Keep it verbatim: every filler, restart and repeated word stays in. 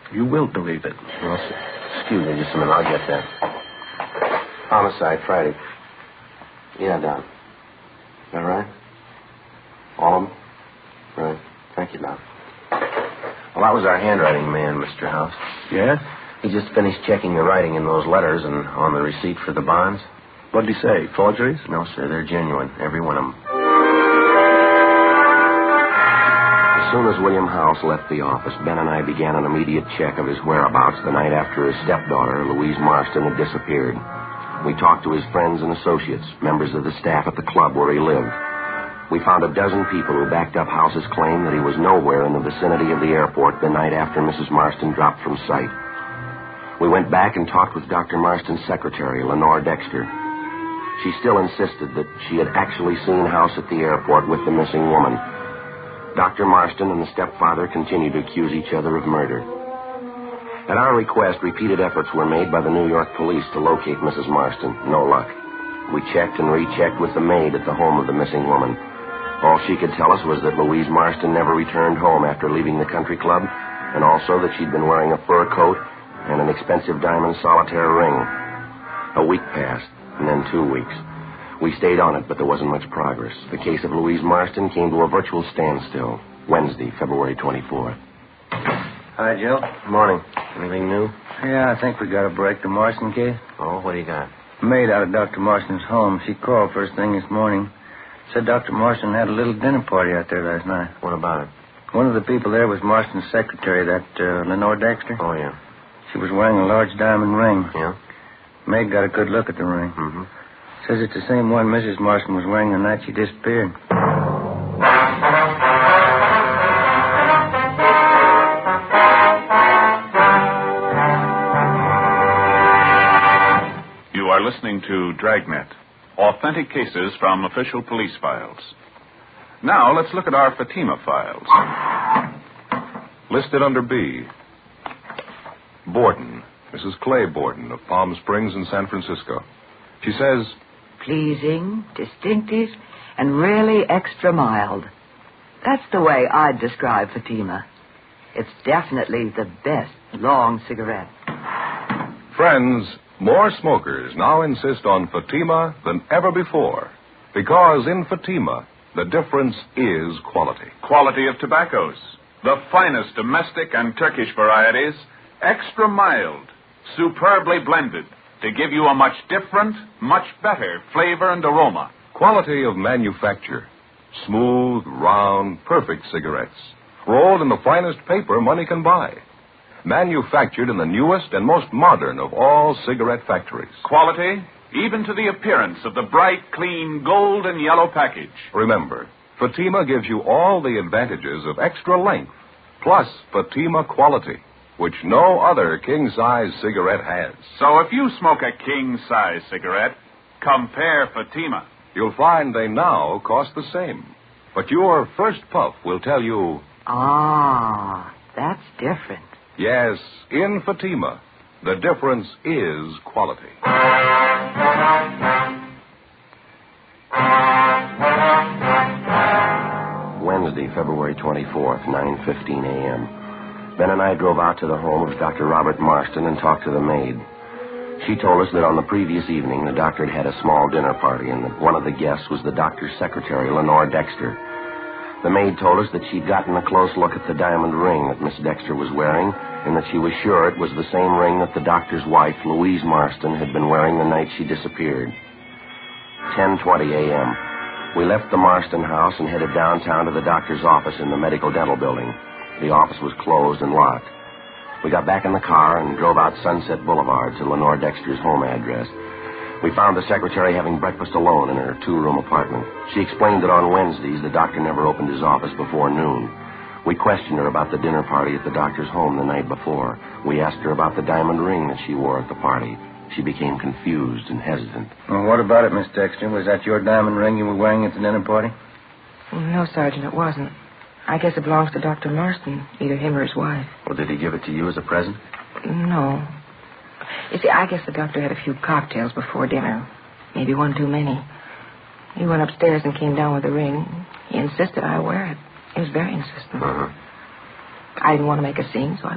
You will believe it. Well, excuse me just a minute. I'll get that. Homicide, Friday. Yeah, Don. Is that right? All of them? Right. Thank you, Don. Well, that was our handwriting man, Mister House. Yes? He just finished checking the writing in those letters and on the receipt for the bonds. What did he say? Forgeries? No, sir. They're genuine. Every one of them. As soon as William House left the office, Ben and I began an immediate check of his whereabouts the night after his stepdaughter, Louise Marston, had disappeared. We talked to his friends and associates, members of the staff at the club where he lived. We found a dozen people who backed up House's claim that he was nowhere in the vicinity of the airport the night after Missus Marston dropped from sight. We went back and talked with Doctor Marston's secretary, Lenore Dexter. She still insisted that she had actually seen House at the airport with the missing woman. Doctor Marston and the stepfather continued to accuse each other of murder. At our request, repeated efforts were made by the New York police to locate Missus Marston. No luck. We checked and rechecked with the maid at the home of the missing woman. All she could tell us was that Louise Marston never returned home after leaving the country club, and also that she'd been wearing a fur coat and an expensive diamond solitaire ring. A week passed, and then two weeks. We stayed on it, but there wasn't much progress. The case of Louise Marston came to a virtual standstill Wednesday, February twenty-fourth. Hi, Joe. Morning. Anything new? Yeah, I think we got a break. The Marston case. Oh, what do you got? Maid out of Doctor Marston's home. She called first thing this morning. Said Doctor Marston had a little dinner party out there last night. What about it? One of the people there was Marston's secretary, that uh, Lenore Dexter. Oh, yeah. She was wearing a large diamond ring. Yeah? Maid got a good look at the ring. Mm-hmm. Says it's the same one Missus Marston was wearing the night she disappeared. You are listening to Dragnet, authentic cases from official police files. Now, let's look at our Fatima files. Listed under B. Borden, Missus Clay Borden of Palm Springs in San Francisco. She says, pleasing, distinctive, and really extra mild. That's the way I'd describe Fatima. It's definitely the best long cigarette. friends, more smokers now insist on Fatima than ever before. Because in Fatima, the difference is quality. Quality of tobaccos. The finest domestic and Turkish varieties, extra mild, superbly blended, to give you a much different, much better flavor and aroma. Quality of manufacture. Smooth, round, perfect cigarettes. Rolled in the finest paper money can buy. Manufactured in the newest and most modern of all cigarette factories. Quality, even to the appearance of the bright, clean gold and yellow package. Remember, Fatima gives you all the advantages of extra length, plus Fatima quality, which no other king-size cigarette has. So if you smoke a king-size cigarette, compare Fatima. You'll find they now cost the same. But your first puff will tell you... Ah, that's different. Yes, in Fatima, the difference is quality. Wednesday, February twenty-fourth, nine fifteen a.m. Ben and I drove out to the home of Doctor Robert Marston and talked to the maid. She told us that on the previous evening, the doctor had had a small dinner party, and that one of the guests was the doctor's secretary, Lenore Dexter. The maid told us that she'd gotten a close look at the diamond ring that Miss Dexter was wearing, and that she was sure it was the same ring that the doctor's wife, Louise Marston, had been wearing the night she disappeared. ten twenty a.m. We left the Marston house and headed downtown to the doctor's office in the medical dental building. The office was closed and locked. We got back in the car and drove out Sunset Boulevard to Lenore Dexter's home address. We found the secretary having breakfast alone in her two-room apartment. She explained that on Wednesdays, the doctor never opened his office before noon. We questioned her about the dinner party at the doctor's home the night before. We asked her about the diamond ring that she wore at the party. She became confused and hesitant. Well, what about it, Miss Dexter? Was that your diamond ring you were wearing at the dinner party? No, Sergeant, it wasn't. I guess it belongs to Doctor Marston, either him or his wife. Well, did he give it to you as a present? No. You see, I guess the doctor had a few cocktails before dinner. Maybe one too many. He went upstairs and came down with the ring. He insisted I wear it. He was very insistent. Uh-huh. I didn't want to make a scene, so I